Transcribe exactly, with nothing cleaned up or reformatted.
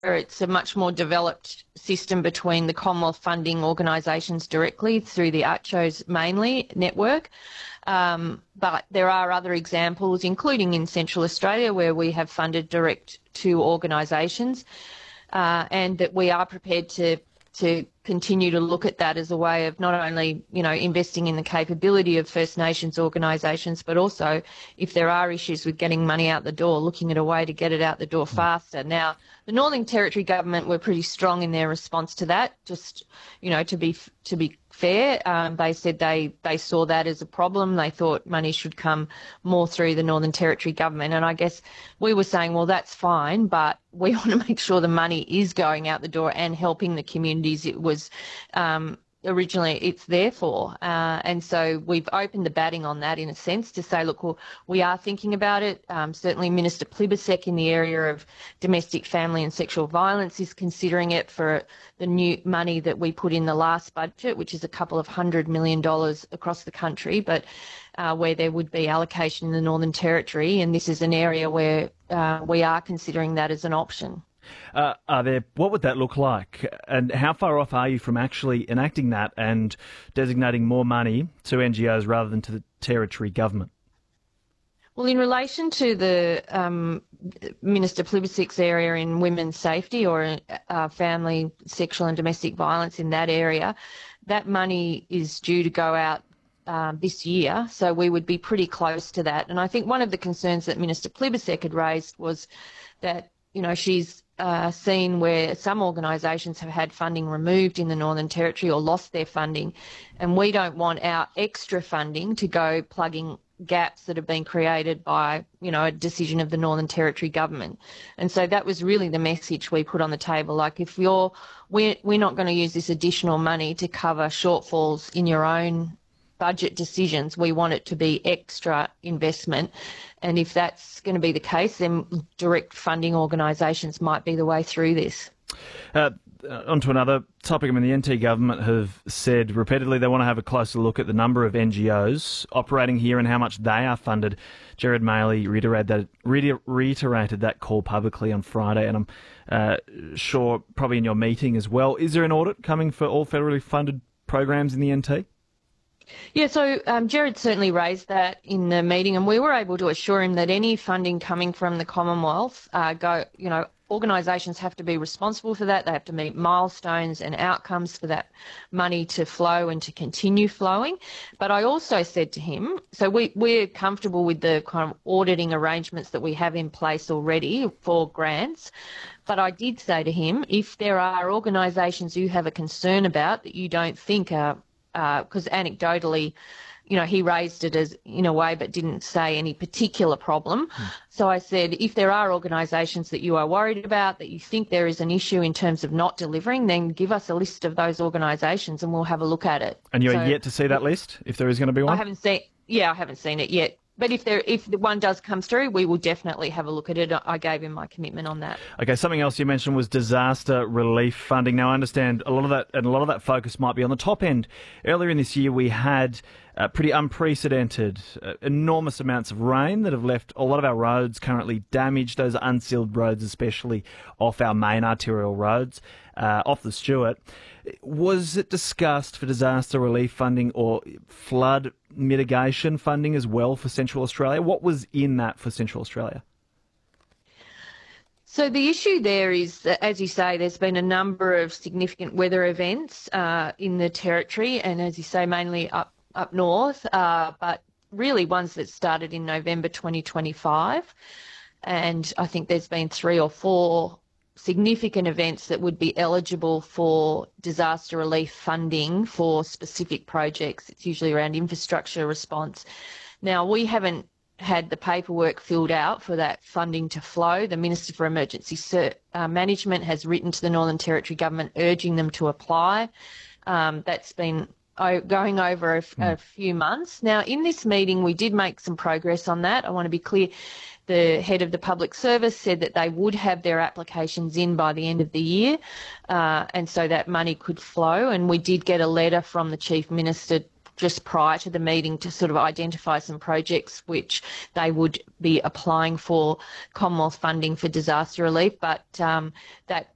it's a much more developed system between the Commonwealth funding organisations directly through the ACCHO's mainly network. Um, but there are other examples, including in Central Australia, where we have funded direct to organisations, uh, and that we are prepared to to continue to look at that as a way of not only, you know, investing in the capability of First Nations organisations, but also if there are issues with getting money out the door, looking at a way to get it out the door faster. Now, the Northern Territory government were pretty strong in their response to that. Just, you know, to be to be fair, um, they said they they saw that as a problem. They thought money should come more through the Northern Territory government, and I guess we were saying, well, that's fine, but we want to make sure the money is going out the door and helping the communities it was um, originally it's there for. Uh, and so we've opened the batting on that in a sense to say, look, well, we are thinking about it. Um, certainly Minister Plibersek in the area of domestic, family and sexual violence is considering it for the new money that we put in the last budget, which is a couple of hundred million dollars across the country, but uh, where there would be allocation in the Northern Territory. And this is an area where uh, we are considering that as an option. Uh, are there? What would that look like, and how far off are you from actually enacting that and designating more money to N G Os rather than to the Territory government? Well, in relation to the um, Minister Plibersek's area in women's safety or uh, family, sexual and domestic violence in that area, that money is due to go out Uh, this year, so we would be pretty close to that. And I think one of the concerns that Minister Plibersek had raised was that, you know, she's uh, seen where some organisations have had funding removed in the Northern Territory or lost their funding, and we don't want our extra funding to go plugging gaps that have been created by, you know, a decision of the Northern Territory government. And so that was really the message we put on the table. Like, if you're, we're, we're not going to use this additional money to cover shortfalls in your own budget decisions. We want it to be extra investment, and if that's going to be the case, then direct funding organisations might be the way through this. Uh, on to another topic. I mean, the N T government have said repeatedly they want to have a closer look at the number of N G Os operating here and how much they are funded. Gerard Maley reiterated that, reiterated that call publicly on Friday, and I'm uh, sure probably in your meeting as well. Is there an audit coming for all federally funded programs in the N T? Yeah, so um, Gerard certainly raised that in the meeting, and we were able to assure him that any funding coming from the Commonwealth, uh, go, you know, organisations have to be responsible for that. They have to meet milestones and outcomes for that money to flow and to continue flowing. But I also said to him, so we, we're comfortable with the kind of auditing arrangements that we have in place already for grants. But I did say to him, if there are organisations you have a concern about that you don't think are, because uh, anecdotally, you know, he raised it as in a way but didn't say any particular problem. Mm. So I said, if there are organisations that you are worried about, that you think there is an issue in terms of not delivering, then give us a list of those organisations and we'll have a look at it. And you're so, yet to see that list, if there is going to be one? I haven't seen, yeah, I haven't seen it yet. But if there, if the one does come through, we will definitely have a look at it. I gave him my commitment on that. Okay, something else you mentioned was disaster relief funding. Now, I understand a lot of that, and a lot of that focus might be on the top end. Earlier in this year, we had uh, pretty unprecedented, uh, enormous amounts of rain that have left a lot of our roads currently damaged, those unsealed roads especially off our main arterial roads, uh, off the Stewart. Was it discussed for disaster relief funding or flood mitigation funding as well for Central Australia? What was in that for Central Australia? So the issue there is that, as you say, there's been a number of significant weather events uh, in the Territory, and as you say, mainly up, up north, uh, but really ones that started in November twenty twenty-five. And I think there's been three or four significant events that would be eligible for disaster relief funding for specific projects. It's usually around infrastructure response. Now, we haven't had the paperwork filled out for that funding to flow. The Minister for Emergency Ser- uh, Management has written to the Northern Territory Government urging them to apply. Um, that's been o- going over a, f- a few months. Now, in this meeting, we did make some progress on that. I want to be clear. The head of the public service said that they would have their applications in by the end of the year, uh, and so that money could flow. And we did get a letter from the Chief Minister just prior to the meeting to sort of identify some projects which they would be applying for Commonwealth funding for disaster relief, but um, that